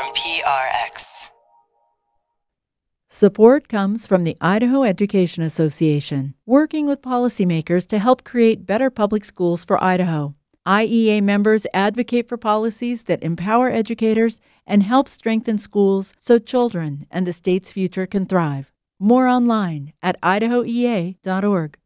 NPRX. Support comes from the Idaho Education Association, working with policymakers to help create better public schools for Idaho. IEA members advocate for policies that empower educators and help strengthen schools so children and the state's future can thrive. More online at idahoea.org.